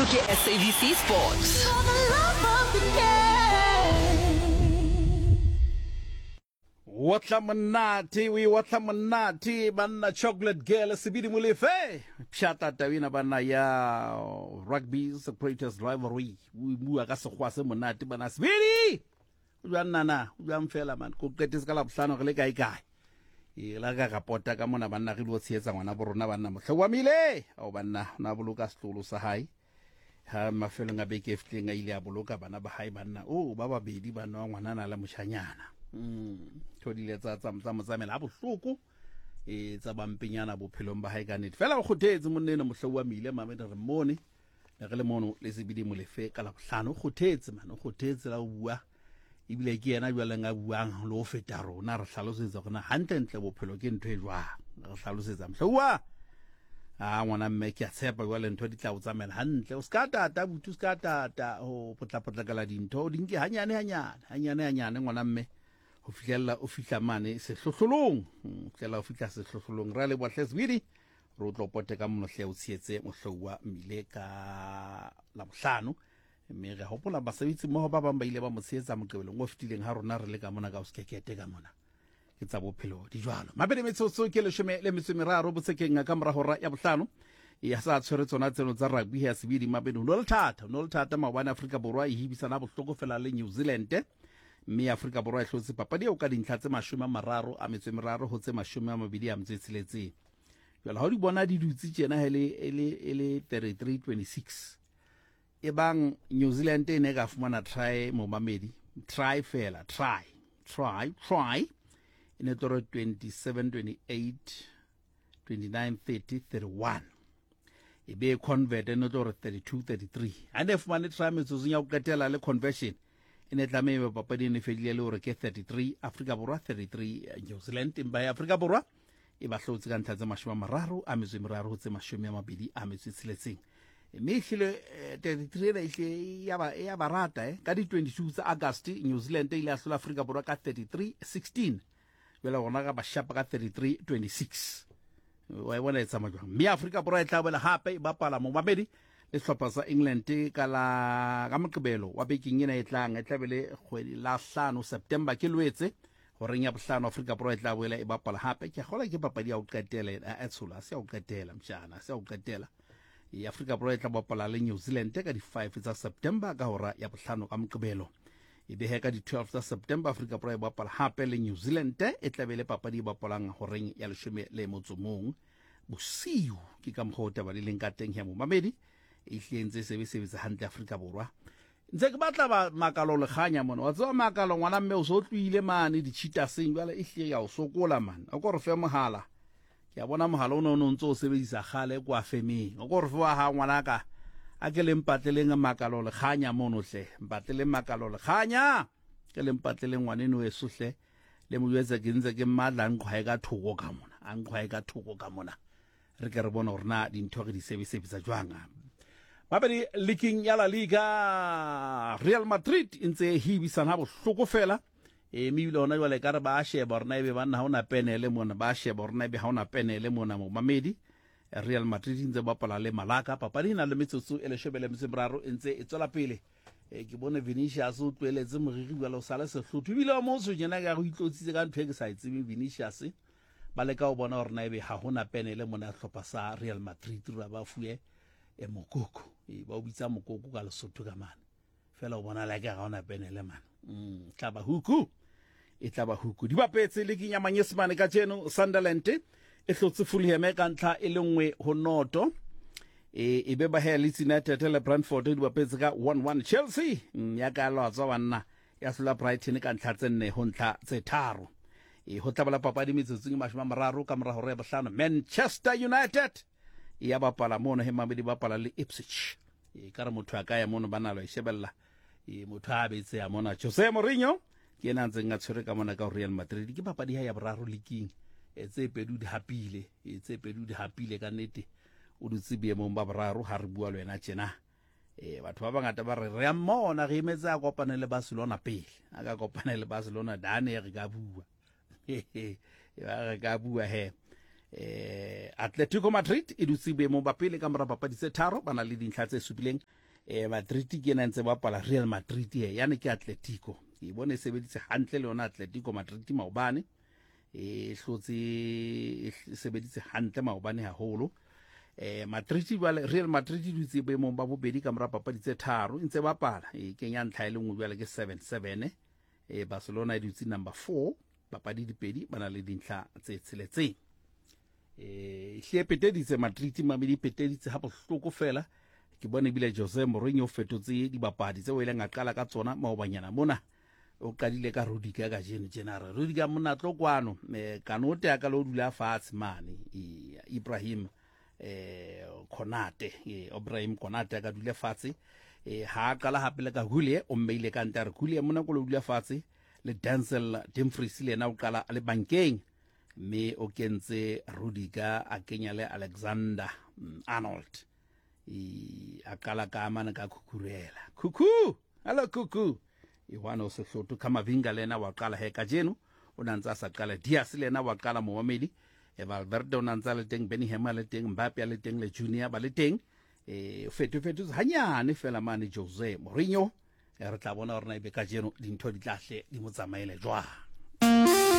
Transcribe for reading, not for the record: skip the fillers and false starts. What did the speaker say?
ke SABC Sports. Watla manati banna chocolate girl sibidi mulefe pshata tawina banna ya rugby separators rivalry bua ka segwa se monate bana sibidi jwa nana jwa mfela man ko qetisa la bohlano re le kae kae e la ka rapota ka mona banna re lo tshetsa ngwana bo rona banna mohlwamile o banna na boloka setlolo sa hae ha mafelong a beke ftleng a ile a boloka bana ba hae banna o ba babedi bana wa ngwana na la moshanyana thodile tsa motsamela a bohloko tsa bampenyana bophelong ba hae ka nnete fela o kgothetse monnene mohlwamile mamedi re mone le mono le sebidi molefe ka la bohlano o kgothetse man o kgothetse la bua ibile ke yena jwa lenga buang lo feta rona re hlalosetsa gona hantle bophelo ke ntwe jwa re hlalosetsa mhlwa ngwana mme ke a tshepa jwa le ntho di tla o tsamela hantle o ska tata butu ska tata o potla kala dintho di nke hanyane ngwana mme o fihla mane sehlohlolong o fihla sehlohlolong ra le bohle sebidi ro tlo pote ka monohle o tsietse mohlowa mmile ka la bohlano mme re hopola basebetsi mo ba bang ba ile ba motshetsa moqebelong o fitileng ha rona re le ka mona ka o skekete ka mona ke tsa bophelo di jwalo mabedi metsotso ke le metsemeraro botsekeng ka mora hora ya bohlano ya sa tshwere tsona tseno tsa rugby ya sebidi mabedi no le thata maobane Afrika Borwa e hibisana bohloko fela le New Zealand mme Afrika Borwa e hlotse papadi o ka dintlha tse 30 ho tse 26 jwale ha di bona di dutse tjena ele 33-26 e bang New Zealand e ne ka fumana try momamedi try ine toro 27-28 29-30 31 e be convert ine toro 32-33 ane fumane try metsotso ya go qetela le conversion ine tlamebe papadi ne fedile le hore ke 33 Afrika Borwa 33 New Zealand imba ya Afrika Borwa e ba hlotse ka ntha tse 30 ho tse 26 mme hlile 33 ya barata ka di 22 tsa August New Zealand ile ya hlola Afrika Borwa ka 33-16 bela gona ka ba shapa ka 33-26 wa bona etsa majwa mme Afrika Borwa e tla bela hape ba pala mo mabedi le hlopha sa England ka moqebelo wa bekeng ena e tlang e tlabele kgwedi la 5 September ke lwetse gore nya bohlano Afrika Borwa e tla boela e bapala hape ke gola ke papadi ya o qetela a tshola se o qetela mtshana se o qetela ya Afrika Borwa e tla bapala le New Zealand ka di 5 tsa September ka hora ya bohlano ka moqebelo e be ka di 12 tsa September Afrika Borwa e bapala hape le New Zealand e tlabele papadi e bapalang horeng ya 10 le motsomong bosiu ke ka mkhota ba le leng ka teng ya mo mamedi e hlentse sebetsa hantle Afrika Borwa ntse ke batla ba makalo le khanya mona wa tswa makalo ngwana mme o so tluile mane di cheater seng bala e hle ya o sokola man o go re fe mohala ke a bona mohala o no ntse o sebedisa khale kwa femeng o go re fe wa ha ngwana ka a ke le mpatleleng makalo le khanya mono hle mpatlele makalo le khanya ke le mpatlele ngwane no esuhle le mo yetsa ke ntse ke mmadla nqhwa ka thoko ka mona re ke re bona hore na dintho re di sebetsa jwanga mabedi leaking ya La Liga Real Madrid intse hibisana bohloko fela mebile ona jwale ka re ba sheba rena ebe banna ha ona penele mona ba sheba rena ebe ha ona penele mona mo mamedi Real Madrid intse bapala le Malaga papadi na le metsotso e le shebele mtsebraro intse e tswela pele ke bone Vinicius o tweletse moriri jwale o sala sehlotho bile mo so jena ka go itlotsitse ka ntho e ke sa itsebe Vinicius ba le ka o bona rena ebe ha hona penele mona hlopha sa Real Madrid ra ba fuye mokoko ba o bitsa mokoko ka Lesotho ka mane fela o bona la ka ga ona penele man tlaba huku di bapetse le ke nyamanyesemane ka tseno Sunderland e hlotse Fulham ka ntla e lengwe ho noto e be ba Leeds United le Brentford di bapetse ka 1-1 Chelsea ya ka lwatswa banna ya hlola Brighton ka ntla tse 4 ho ntla tse 3 ho tlabala papadi metsotso e 30 ka mora hore ya bohlano Manchester United ya bapala mono he mabedi bapala le Ipswich ka re motho a ka ya mono banalo e shebella motho a betse ya mona Jose Mourinho ke ena ntse nga tshwere ka mona ka Real Madrid ke papadi ya boraro leaking tse pedu di hapile ka nnete o dutse boemong ba boraro ha re bua le wena tjena batho ba bangata ba re ya mmona re emetse a kopane le Barcelona pele a ka kopane le Barcelona dane re ka bua he Atletico Madrid e dutse boemong ba pele ka mora papadi tse tharo ba na le dintlha tse supileng. Madrid ke ena ntse ba pala Real Madrid yane ke Atletico ke bone e sebeditse hantle le yona Atletico Madrid maobane hlotse e sebeditse hantle maobane haholo. Real Madrid dutse boemong ba bobedi ka mora papadi tse tharo ntse ba pala kenya ntlha ile ngwe bjale ke 7-7. Barcelona e dutse number 4 papadi dipedi ba na le dintlha tse tsheletseng. Hle peteditse Madrid mamedi peteditse ha bohloko fela ke bone bile Jose Mourinho fetotse dibapadi tse o ile nga qala ka tsona maobanyana mona o qadile ka Rudiger ka general Rudiger mona tlo kwano kanote aka lo dula fatshe mane Ibrahim Konate aka dula fatshe ha qala hape le ka Hulie o mmeile ka ntare Hulie mona ko lo dula fatshe le Denzel Dumfries le na o qala le bankeng me o kentse Rudiger a kenya le Alexander Arnold akala ka mana ka Kukurela hello Kuku wana o se hloto Kamavinga lena wa qala he ka jeno o nantsa sa qala Diaz lena wa qala Mohamed Valverde o nantsa le teng Benihema le teng Mbappe le teng le Junior ba le teng fetu hanyane fela mane Jose Mourinho re tla bona hore na ibe ka jeno dintho di tlahle di mo tsamaile jwa.